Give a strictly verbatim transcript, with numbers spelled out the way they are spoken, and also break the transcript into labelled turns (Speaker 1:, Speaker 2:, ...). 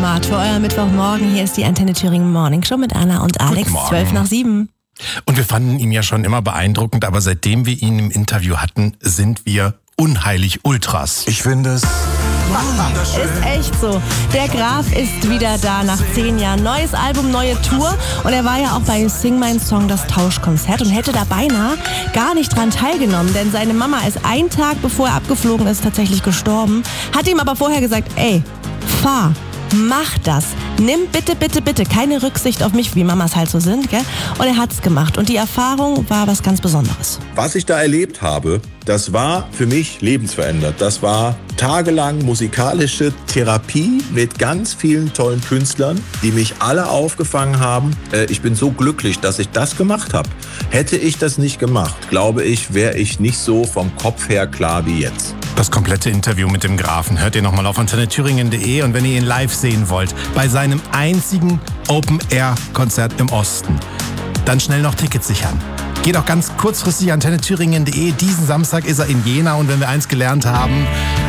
Speaker 1: Format für euer Mittwochmorgen. Hier ist die Antenne Thüringen Morning Show mit Anna und Alex, zwölf nach sieben.
Speaker 2: Und wir fanden ihn ja schon immer beeindruckend, aber seitdem wir ihn im Interview hatten, sind wir unheilig Ultras.
Speaker 3: Ich finde es
Speaker 1: wunderschön. Ist echt so. Der Graf ist wieder da nach zehn Jahren. Neues Album, neue Tour. Und er war ja auch bei Sing Mein Song, das Tauschkonzert, und hätte da beinahe gar nicht dran teilgenommen. Denn seine Mama ist einen Tag, bevor er abgeflogen ist, tatsächlich gestorben. Hat ihm aber vorher gesagt, ey, fahr. Mach das. Nimm bitte, bitte, bitte keine Rücksicht auf mich, wie Mamas halt so sind, gell? Und er hat's gemacht. Und die Erfahrung war was ganz Besonderes.
Speaker 4: Was ich da erlebt habe, das war für mich lebensverändert. Das war tagelang musikalische Therapie mit ganz vielen tollen Künstlern, die mich alle aufgefangen haben. Ich bin so glücklich, dass ich das gemacht habe. Hätte ich das nicht gemacht, glaube ich, wäre ich nicht so vom Kopf her klar wie jetzt.
Speaker 2: Das komplette Interview mit dem Grafen hört ihr nochmal auf antenne thüringen punkt de, und wenn ihr ihn live sehen wollt, bei seinem einzigen Open-Air-Konzert im Osten, dann schnell noch Tickets sichern. Geht auch ganz kurzfristig antenne thüringen punkt de. Diesen Samstag ist er in Jena, und wenn wir eins gelernt haben,